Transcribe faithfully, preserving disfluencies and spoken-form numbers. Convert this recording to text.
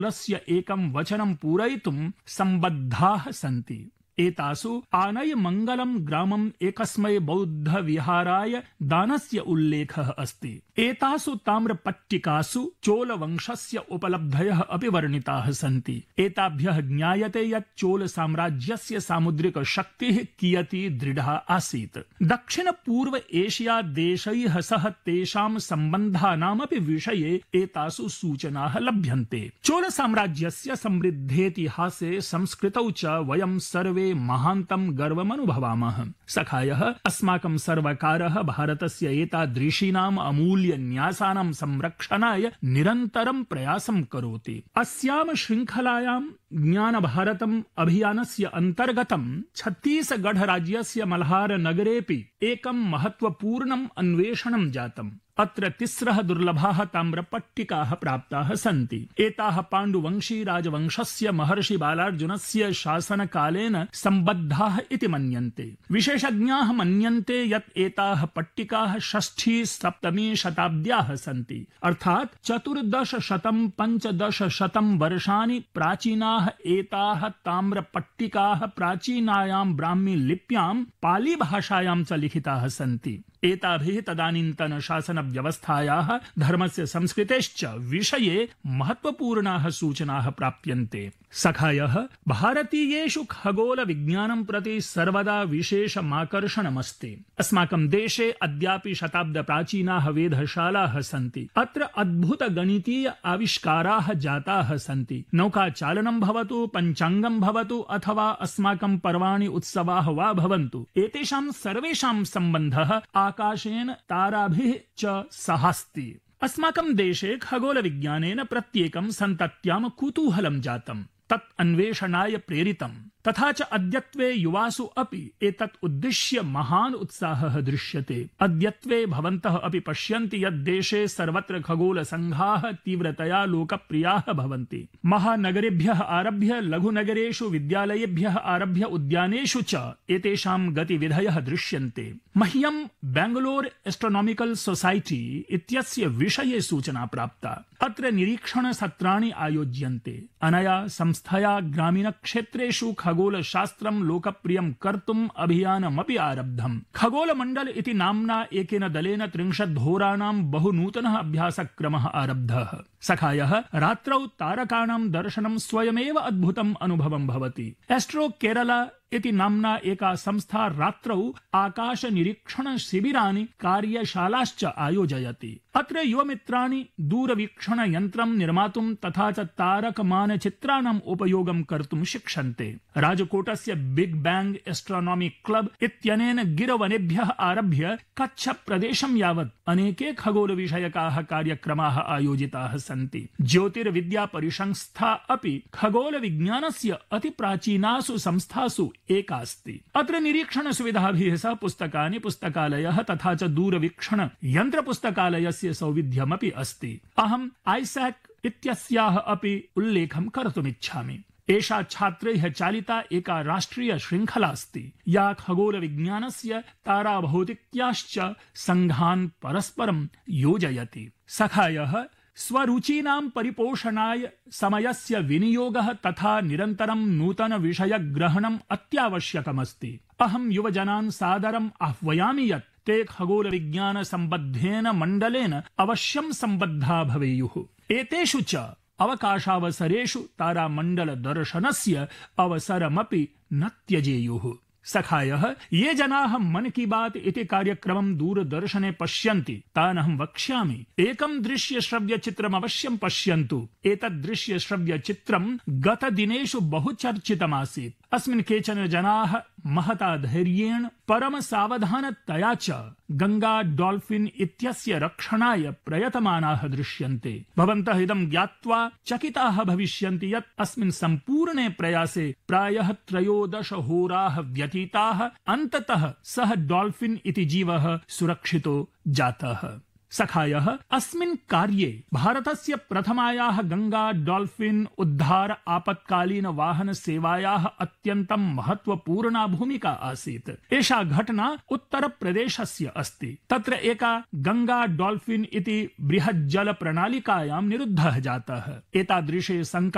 लस्य एकं वचनं पूरयितुं सम्बद्धाः सन्ति। एतासु आनय मंगलम ग्रामम् एकस्मै बौद्ध विहाराय दानस्य उल्लेखः अस्ति। एतासु ताम्रपट्टिकासु चोल वंशस्य उपलब्धयः अपि वर्णिताः सन्ति। एताभ्यः ज्ञायते यत् चोल साम्राज्यस्य सामुद्रिक शक्तिः कियती दृढा आसीत्। दक्षिण पूर्व एशिया देशैः सह तेषां सम्बन्धानामपि विषये एतासु सूचनाः लभ्यन्ते। चोल साम्राज्यस्य समृद्धेतिहासे संस्कृतौ च वयं सर्वे महान्तं गर्वमनुभवामः। सखायः अस्माकं सर्वकारः भारतस्य एतादृशीनाम् अमूल्य न्यासानां संरक्षणाय निरन्तरं प्रयासं करोति। अस्यां श्रृङ्खलायां ज्ञान भारतम् अभियानस्य अन्तर्गतं छत्तीसगढ़ राज्यस्य मल्हार नगरेऽपि एकं महत्वपूर्णम् अन्वेषणं जातम्। अत्र तिस्रः दुर्लभाः ताम्रपट्टिकाः प्राप्ताः सन्ति। एताः पाण्डुवंशी राजवंशस्य महर्षि बालार्जुनस्य शासनकालेन सम्बद्धाः इति मन्यन्ते। विशेषज्ञाः मन्यन्ते यत् एताः पट्टिकाः षष्ठी सप्तमी शताब्द्याः सन्ति, अर्थात् चतुर्दश शतं पञ्चदश शतं वर्षाणि प्राचीनाः एताः ताम्रपट्टिकाः प्राचीनायां ब्राह्मी लिप्यां पाली भाषायां च लिखिताः सन्ति। एताभिः तदानीन्तन शासन व्यवस्थायाः धर्मस्य संस्कृतेश्च विषये महत्वपूर्णाः सूचनाः प्राप्यन्ते। सखायः भारतीयेषु खगोल विज्ञानं प्रति सर्वदा विशेषमाकर्षणमस्ति। अस्माकं देशे अद्यापि शताब्द प्राचीनाः वेधशालाः सन्ति। अत्र अद्भुत गणितीय आविष्काराः जाताः सन्ति। नौकाचालनं भवतु, पञ्चाङ्गं भवतु अथवा अस्माकं पर्वाणि उत्सवाः वा भवन्तु, एतेषां सर्वेषां सम्बन्धः आकाशेन ताराभिः च सहास्ति। अस्माकं देशे खगोल विज्ञानेन प्रत्येकं सन्तत्यां कुतूहलं जातम्, तत् अन्वेषणाय प्रेरितम्। तथा च अद्यत्वे युवासु अपि एतत् उद्दिश्य महान् उत्साहः दृश्यते। अद्यत्वे भवन्तः अपि पश्यन्ति यत् देशे सर्वत्र खगोल संघाः तीव्रतया लोकप्रियाः भवन्ति। महानगरेभ्यः आरभ्य लघुनगरेषु, विद्यालयेभ्यः आरभ्य उद्यानेषु च एतेषां गतिविधयः दृश्यन्ते। मह्यं बेंगलोर एस्ट्रोनॉमिकल सोसाइटी इत्यस्य विषये सूचना प्राप्ता। अत्र निरीक्षण सत्राणि आयोज्यन्ते। अनया संस्थया ग्रामीणक्षेत्रेषु खगोल शास्त्रं लोकप्रियं कर्तुम् अभियानमपि आरब्धम्। खगोल मंडल इति नाम्ना एकेन दलेन त्रिंशद्होराणां बहु नूतनः अभ्यासक्रमः आरब्धः। सखायः रात्रौ तारकाणां दर्शनं स्वयमेव अद्भुतम् अनुभवं भवति। एस्ट्रो केरला इति नाम्ना एका संस्था रात्रौ आकाश निरीक्षण शिबिराणि कार्यशालाश्च आयोजयति। अत्र युवमित्राणि दूरवीक्षण यन्त्रं निर्मातुं तथा च तारक मानचित्राणाम् उपयोगं कर्तुं शिक्षन्ते। राजकोटस्य बिग बैंग एस्ट्रोनॉमी क्लब इत्यनेन गिरवनेभ्यः आरभ्य कच्छ प्रदेशं यावत् अनेके खगोल विषयकाः कार्यक्रमाः आयोजिताः सन्ति। ज्योतिर्विद्या परिसंस्था अपि खगोल विज्ञानस्य अति प्राचीनासु संस्थासु एका अस्ति। अत्र निरीक्षण सुविधाभिः सह पुस्तकानि, पुस्तकालयः तथा च दूरवीक्षण यन्त्र पुस्तकालयस्य सौविध्यमपि अस्ति। अहम् आईसैक इत्यस्याः अपि उल्लेखं कर्तुमिच्छामि। एषा छात्रैः चालिता एका राष्ट्रिय श्रृङ्खला अस्ति, या खगोल विज्ञानस्य ताराभौतिक्याश्च संघान् परस्परं योजयति। सखायः स्वरुचीनां परिपोषणाय समयस्य विनियोगः तथा निरन्तरं नूतन विषय ग्रहणम् अत्यावश्यकमस्ति। अहं युवजनान् सादरम् आह्वयामि यत् ते खगोल विज्ञान सम्बद्धेन मण्डलेन अवश्यं सम्बद्धा भवेयुः। एतेषु च अवकाशावसरेषु तारामण्डल दर्शनस्य अवसरमपि न त्यजेयुः। सखायः ये जनाः मन की बात इति कार्यक्रमं दूरदर्शने पश्यन्ति तान् अहं वक्ष्यामि, एकं दृश्य श्रव्य चित्रम् अवश्यं पश्यन्तु। एतत् दृश्य श्रव्य चित्रं गतदिनेषु बहु चर्चितमासीत्। अस्मिन् केचन जनाः महता धैर्येण परम सावधानतया च गंगा डॉल्फिन इत्यस्य रक्षणाय प्रयतमानाः दृश्यन्ते। भवन्तः इदं ज्ञात्वा चकिताः भविष्यन्ति यत् अस्मिन् सम्पूर्णे प्रयासे प्रायः त्रयोदश होराः व्यतीताः। अन्ततः सः डॉल्फिन इति जीवः सुरक्षितो जातः। सखायः अस्मिन् कार्ये भारतस्य प्रथमायाः गंगा डॉल्फिन उद्धार आपत्कालीन वाहन सेवायाः अत्यन्तं महत्वपूर्णा भूमिका आसीत्। एषा घटना उत्तर प्रदेशस्य अस्ति। तत्र एका गंगा डॉल्फिन इति बृहज्जल प्रणालिकायां निरुद्धः जातः। एतादृशे संकट